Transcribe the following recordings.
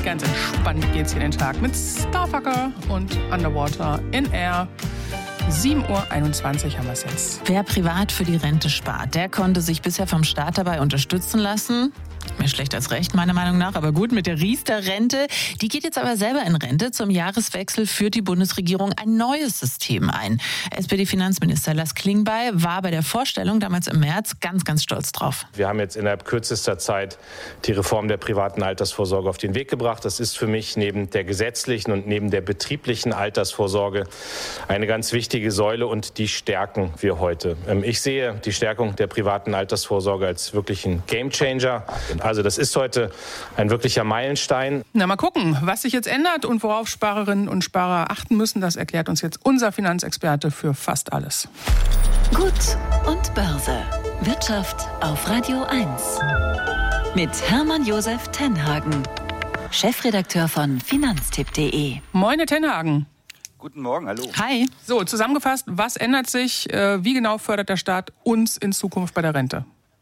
Ganz entspannt geht's hier den Tag mit Starfucker und Underwater in Air. 7:21 Uhr haben wir es jetzt. Wer privat für die Rente spart, der konnte sich bisher vom Staat dabei unterstützen lassen. Mehr schlecht als recht, meiner Meinung nach. Aber gut, mit der Riester-Rente. Die geht jetzt aber selber in Rente. Zum Jahreswechsel führt die Bundesregierung ein neues System ein. SPD-Finanzminister Lars Klingbeil war bei der Vorstellung damals im März ganz, ganz stolz drauf. Wir haben jetzt innerhalb kürzester Zeit die Reform der privaten Altersvorsorge auf den Weg gebracht. Das ist für mich neben der gesetzlichen und neben der betrieblichen Altersvorsorge eine ganz wichtige Säule und die stärken wir heute. Ich sehe die Stärkung der privaten Altersvorsorge als wirklich ein Gamechanger. Also das ist heute ein wirklicher Meilenstein. Na, mal gucken, was sich jetzt ändert und worauf Sparerinnen und Sparer achten müssen. Das erklärt uns jetzt unser Finanzexperte für fast alles. Gut und Börse. Wirtschaft auf Radio 1. Mit Hermann Josef Tenhagen, Chefredakteur von Finanztipp.de. Moin, Herr Tenhagen. Guten Morgen, hallo. Hi. So, zusammengefasst, was ändert sich? Wie genau fördert der Staat uns in Zukunft bei der Rente?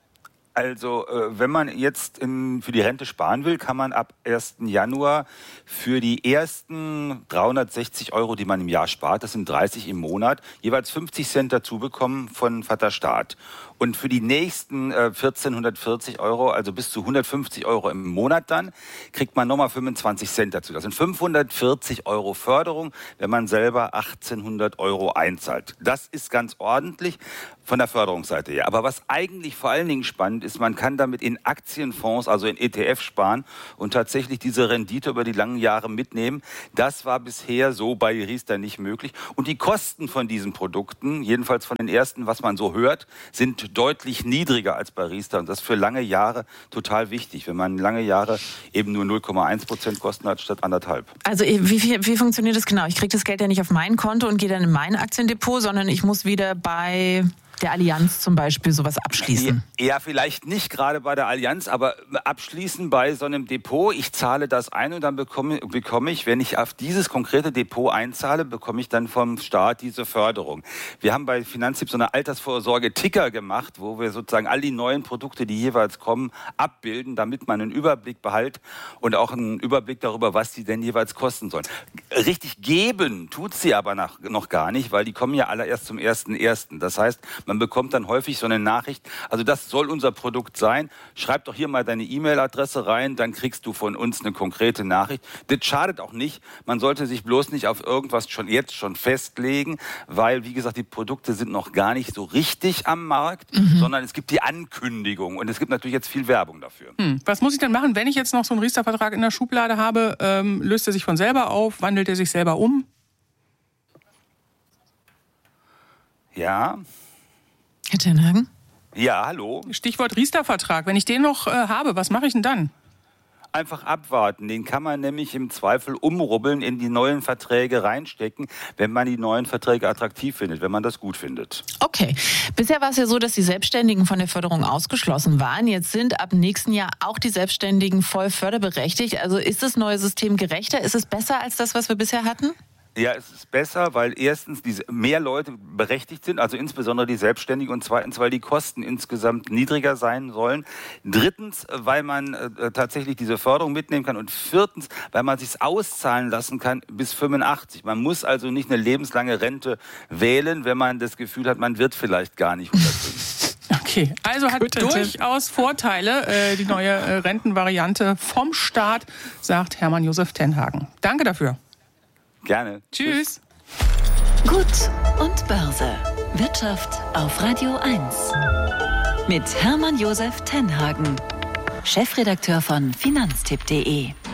Also, wenn man jetzt für die Rente sparen will, kann man ab 1. Januar für die ersten 360 €, die man im Jahr spart, das sind 30 im Monat, jeweils 50 Cent dazu bekommen von Vater Staat. Und für die nächsten 1440 €, also bis zu 150 € im Monat dann, kriegt man nochmal 25 Cent dazu. Das sind 540 € Förderung, wenn man selber 1800 € einzahlt. Das ist ganz ordentlich von der Förderungsseite her. Aber was eigentlich vor allen Dingen spannend ist, man kann damit in Aktienfonds, also in ETF sparen und tatsächlich diese Rendite über die langen Jahre mitnehmen. Das war bisher so bei Riester nicht möglich. Und die Kosten von diesen Produkten, jedenfalls von den ersten, was man so hört, sind deutlich niedriger als bei Riester. Und das ist für lange Jahre total wichtig, wenn man lange Jahre eben nur 0,1% Kosten hat statt 1,5. Also wie funktioniert das genau? Ich kriege das Geld ja nicht auf mein Konto und gehe dann in mein Aktiendepot, sondern ich muss wieder bei der Allianz zum Beispiel sowas abschließen? Ja, vielleicht nicht gerade bei der Allianz, aber abschließen bei so einem Depot. Ich zahle das ein und dann bekomme ich, wenn ich auf dieses konkrete Depot einzahle, bekomme ich dann vom Staat diese Förderung. Wir haben bei Finanztipp so eine Altersvorsorge-Ticker gemacht, wo wir sozusagen all die neuen Produkte, die jeweils kommen, abbilden, damit man einen Überblick behält und auch einen Überblick darüber, was die denn jeweils kosten sollen. Richtig geben tut sie aber noch gar nicht, weil die kommen ja alle erst zum 1.1. Das heißt, man bekommt dann häufig so eine Nachricht, also das soll unser Produkt sein, schreib doch hier mal deine E-Mail-Adresse rein, dann kriegst du von uns eine konkrete Nachricht. Das schadet auch nicht, man sollte sich bloß nicht auf irgendwas jetzt schon festlegen, weil, wie gesagt, die Produkte sind noch gar nicht so richtig am Markt, sondern es gibt die Ankündigung und es gibt natürlich jetzt viel Werbung dafür. Was muss ich denn machen, wenn ich jetzt noch so einen Riester-Vertrag in der Schublade habe? Löst er sich von selber auf? Wandelt er sich selber um? Ja. Herr Tenhagen? Ja, hallo. Stichwort Riester-Vertrag. Wenn ich den noch habe, was mache ich denn dann? Einfach abwarten. Den kann man nämlich im Zweifel umrubbeln, in die neuen Verträge reinstecken, wenn man die neuen Verträge attraktiv findet, wenn man das gut findet. Okay. Bisher war es ja so, dass die Selbstständigen von der Förderung ausgeschlossen waren. Jetzt sind ab nächsten Jahr auch die Selbstständigen voll förderberechtigt. Also ist das neue System gerechter? Ist es besser als das, was wir bisher hatten? Ja, es ist besser, weil erstens mehr Leute berechtigt sind, also insbesondere die Selbstständigen, und zweitens, weil die Kosten insgesamt niedriger sein sollen. Drittens, weil man tatsächlich diese Förderung mitnehmen kann, und viertens, weil man sich's auszahlen lassen kann bis 85. Man muss also nicht eine lebenslange Rente wählen, wenn man das Gefühl hat, man wird vielleicht gar nicht 105. Okay, also hat durchaus Vorteile, die neue Rentenvariante vom Staat, sagt Hermann Josef Tenhagen. Danke dafür. Gerne. Tschüss. Gut und Börse. Wirtschaft auf Radio 1. Mit Hermann Josef Tenhagen, Chefredakteur von Finanztipp.de.